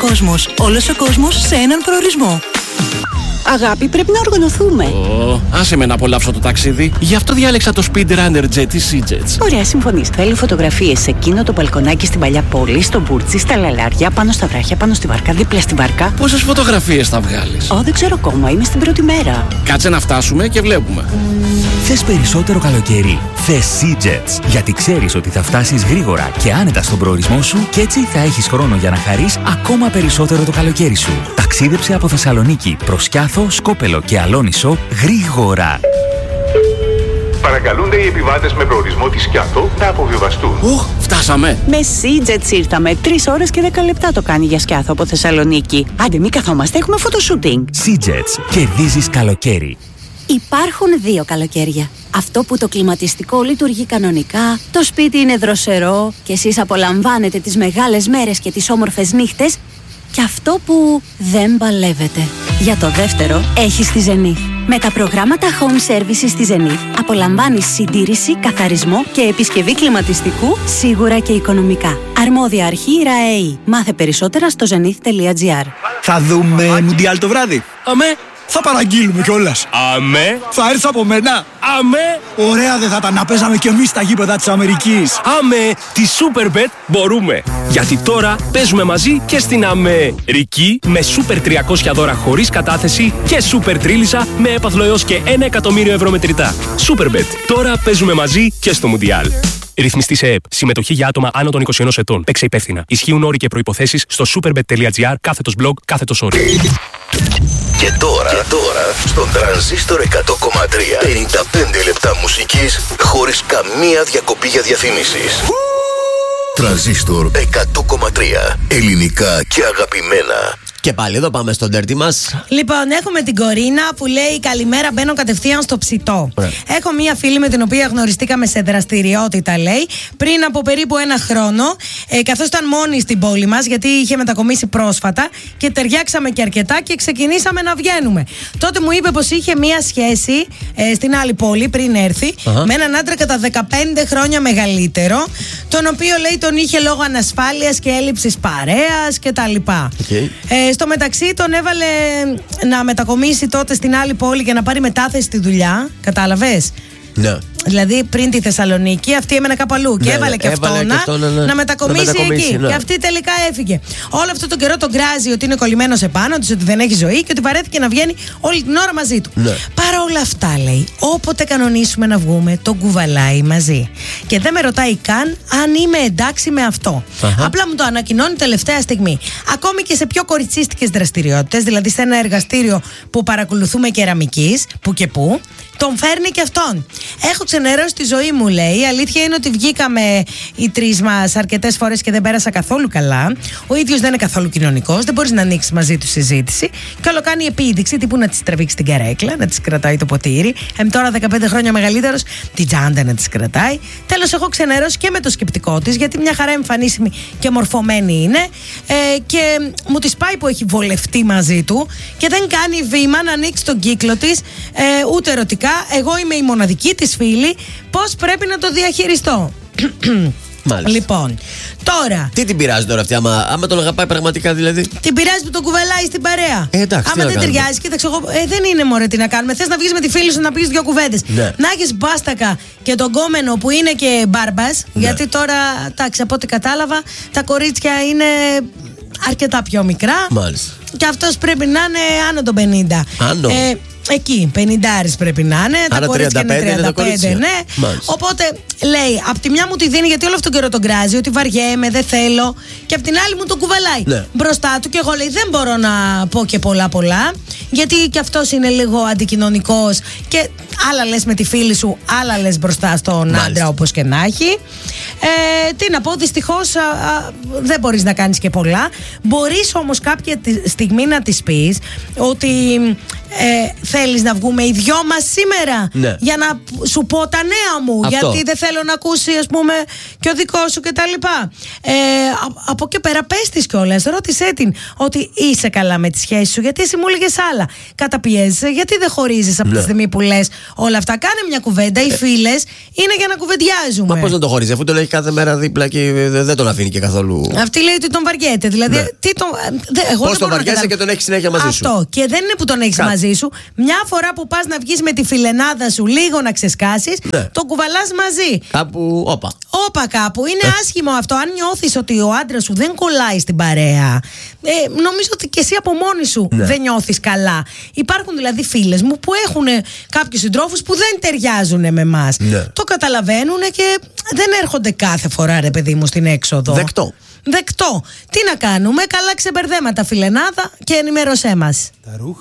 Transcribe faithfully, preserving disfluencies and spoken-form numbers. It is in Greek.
κόσμος. Όλος ο κόσμος σε έναν προορισμό. Αγάπη, πρέπει να οργανωθούμε. Oh, άσε με να απολαύσω το ταξίδι. Γι' αυτό διάλεξα το Speedrunner Jet της Sea-Jets. Ωραία, συμφωνείς. Θέλει φωτογραφίες σε εκείνο το μπαλκονάκι στην παλιά πόλη, στο Μπούρτσι, στα λαλάρια, πάνω στα βράχια, πάνω στη βάρκα, δίπλα στη βάρκα. Πόσες φωτογραφίες θα βγάλεις? Ω, δεν ξέρω ακόμα. Είμαι στην πρώτη μέρα. Κάτσε να φτάσουμε και βλέπουμε. Θες περισσότερο καλοκαίρι? Θες Sea-Jets. Γιατί ξέρεις ότι θα φτάσεις γρήγορα και άνετα στον προορισμό σου και έτσι θα έχεις χρόνο για να χαρείς ακόμα περισσότερο το καλοκαίρι σου. Ταξίδεψε από Θεσσαλονίκη προς Σκιάθο, Σκόπελο και Αλόνισο γρήγορα. Παρακαλούνται οι επιβάτες με προορισμό τη Σκιάθο να αποβιβαστούν. Οχ, φτάσαμε. Με Sea-Jets ήρθαμε. Τρεις ώρες και δέκα λεπτά το κάνει για Σκιάθο από Θεσσαλονίκη. Άντε, μην καθόμαστε, έχουμε φωτοσούτινγκ. Sea-Jets. Κερδίζεις καλοκαίρι. Υπάρχουν δύο καλοκαίρια. Αυτό που το κλιματιστικό λειτουργεί κανονικά, το σπίτι είναι δροσερό και εσείς απολαμβάνετε τις μεγάλες μέρες και τις όμορφες νύχτες, και αυτό που δεν παλεύετε. Για το δεύτερο έχεις τη Zenith. Με τα προγράμματα Home Services στη Zenith απολαμβάνεις συντήρηση, καθαρισμό και επισκευή κλιματιστικού σίγουρα και οικονομικά. Αρμόδια αρχή ΡΑΕΗ. Μάθε περισσότερα στο zenith τελεία gr. Θα δούμε Μουντιάλ το βράδυ. Αμέ. Θα παραγγείλουμε κιόλας. Αμέ. Θα έρθει από μένα. Αμέ. Ωραία, δεν θα τα να παίζαμε κι εμείς στα γήπεδα της Αμερικής. Αμέ. Τη Superbet μπορούμε. Γιατί τώρα παίζουμε μαζί και στην Αμερική με Super τριακόσια δώρα χωρίς κατάθεση και Super Τρίλισσα με έπαθλο έως και ένα εκατομμύριο ευρώ μετρητά. Superbet. Τώρα παίζουμε μαζί και στο Μουντιάλ. Ρυθμιστή σε ΕΕΠ. Συμμετοχή για άτομα άνω των είκοσι ένα ετών. Παίξε υπεύθυνα. Ισχύουν όροι και προϋποθέσεις στο superbet τελεία gr κάθετος blog κάθετος όροι. Και τώρα, και τώρα στον Τρανζίστορ εκατό κόμμα τρία πενήντα πέντε λεπτά μουσικής χωρίς καμία διακοπή για διαφήμισεις. Τρανζίστορ εκατό κόμμα τρία. Ελληνικά και αγαπημένα. Και πάλι εδώ πάμε στον τέρτη μας. Λοιπόν, έχουμε την Κορίνα που λέει καλημέρα, μπαίνω κατευθείαν στο ψητό. Ωραία. Έχω μία φίλη με την οποία γνωριστήκαμε σε δραστηριότητα, λέει, πριν από περίπου ένα χρόνο, ε, καθώς ήταν μόνη στην πόλη μας, γιατί είχε μετακομίσει πρόσφατα και ταιριάξαμε και αρκετά και ξεκινήσαμε να βγαίνουμε. Τότε μου είπε πως είχε μία σχέση ε, στην άλλη πόλη πριν έρθει, uh-huh. με έναν άντρα κατά δεκαπέντε χρόνια μεγαλύτερο, τον οποίο, λέει, τον είχε λόγω ανασφάλειας και έλλειψης παρέας κτλ. Okay. Ε, στο μεταξύ τον έβαλε να μετακομίσει τότε στην άλλη πόλη για να πάρει μετάθεση στη δουλειά. Κατάλαβες? Ναι. Δηλαδή πριν τη Θεσσαλονίκη, αυτή έμενε κάπου αλλού. Και ναι, έβαλε και αυτό να, αυτό, ναι, ναι. να μετακομίσει, να μετακομίσει εκεί. Ναι. Και αυτή τελικά έφυγε. Όλο αυτό τον καιρό τον γκράζει ότι είναι κολλημένος επάνω της, ότι δεν έχει ζωή και ότι βαρέθηκε να βγαίνει όλη την ώρα μαζί του. Ναι. Παρά όλα αυτά, λέει, όποτε κανονίσουμε να βγούμε, τον κουβαλάει μαζί. Και δεν με ρωτάει καν αν είμαι εντάξει με αυτό. Αχα. Απλά μου το ανακοινώνει τελευταία στιγμή. Ακόμη και σε πιο κοριτσίστικες δραστηριότητες, δηλαδή σε ένα εργαστήριο που παρακολουθούμε κεραμικής, που και που, τον φέρνει και αυτόν. Έχω ξενερώσει τη ζωή μου, λέει. Η αλήθεια είναι ότι βγήκαμε οι τρεις μας αρκετές φορές και δεν πέρασα καθόλου καλά. Ο ίδιος δεν είναι καθόλου κοινωνικός, δεν μπορείς να ανοίξεις μαζί του συζήτηση. Και όλο κάνει επίδειξη τύπου να της τραβήξει την καρέκλα, να της κρατάει το ποτήρι. Εμ τώρα δεκαπέντε χρόνια μεγαλύτερος, την τσάντα να της κρατάει. Τέλος, έχω ξενερώσει και με το σκεπτικό της, γιατί μια χαρά εμφανίσιμη και μορφωμένη είναι. Ε, και μου της πάει που έχει βολευτεί μαζί του και δεν κάνει βήμα να ανοίξει τον κύκλο της, ε, ούτε ερωτικά. Εγώ είμαι η μοναδική της φίλη. Πώς πρέπει να το διαχειριστώ? Μάλιστα. Λοιπόν, τώρα. Τι την πειράζει τώρα αυτή, άμα, άμα τον αγαπάει πραγματικά δηλαδή? Την πειράζει που τον κουβαλάει στην παρέα. Ε, εντάξει, άμα δεν ταιριάζει, κοίταξε εγώ. Ε, δεν είναι μωρέ, τι να κάνουμε. Θες να βγεις με τη φίλη σου να πεις δύο κουβέντες. Ναι. Να έχεις μπάστακα και τον κόμενο που είναι και μπάρμπας. Ναι. Γιατί τώρα, εντάξει, από ό,τι κατάλαβα, τα κορίτσια είναι αρκετά πιο μικρά. Μάλιστα. Και αυτός πρέπει να είναι άνω των πενήντα. Άνω. Ε, Εκεί, πενηντάρις πρέπει να είναι. Άρα τα κορίτσια είναι τριάντα πέντε, ναι. Μάλιστα. Οπότε λέει, απ' τη μια μου τη δίνει γιατί όλο αυτόν τον καιρό τον κράζει, ότι βαριέμαι, δεν θέλω. Και απ' την άλλη μου τον κουβαλάει ναι. μπροστά του. Και εγώ, λέει, δεν μπορώ να πω και πολλά πολλά. Γιατί και αυτός είναι λίγο αντικοινωνικός. Και άλλα λες με τη φίλη σου, άλλα λες μπροστά στον Μάλιστα. άντρα, όπως και να έχει. Ε, τι να πω, δυστυχώς α, α, δεν μπορείς να κάνεις και πολλά. Μπορείς όμως κάποια στιγμή να της πεις ότι Ε, θέλεις να βγούμε οι δυο μας σήμερα? Ναι. Για να σου πω τα νέα μου. Αυτό. Γιατί δεν θέλω να ακούσει, ας πούμε, και ο δικό σου κτλ. Ε, από εκεί πέρα, πες της κιόλας, ρώτησέ την ότι είσαι καλά με τη σχέση σου. Γιατί εσύ μου έλεγες άλλα. Καταπιέζεσαι, γιατί δεν χωρίζεις από ναι. τη στιγμή που λες όλα αυτά. Κάνε μια κουβέντα. Οι φίλες είναι για να κουβεντιάζουμε. Μα πώς να το χωρίζει, αφού τον έχει κάθε μέρα δίπλα και δεν τον αφήνει και καθόλου. Αυτή λέει ότι τον βαριέται. Δηλαδή, ναι. τι τον, δε, εγώ πώς τον βαριέσαι και τον έχει συνέχεια μαζί Αυτό. σου. Αυτό. Και δεν είναι που τον έχει μαζί σου. Μια φορά που πας να βγεις με τη φιλενάδα σου λίγο να ξεσκάσεις, ναι. τον κουβαλάς μαζί. Κάπου, όπα. Όπα κάπου. Είναι άσχημο αυτό. Αν νιώθεις ότι ο άντρας σου δεν κολλάει στην παρέα, ε, νομίζω ότι και εσύ από μόνη σου ναι. δεν νιώθεις καλά. Υπάρχουν δηλαδή φίλες μου που έχουν κάποιους συντρόφους που δεν ταιριάζουν με εμάς. Ναι. Το καταλαβαίνουν και δεν έρχονται κάθε φορά, ρε παιδί μου, στην έξοδο. Δεκτό. Δεκτό. Τι να κάνουμε, καλά ξεμπερδέματα φιλενάδα και ενημέρωσέ μας. Τα ρούχα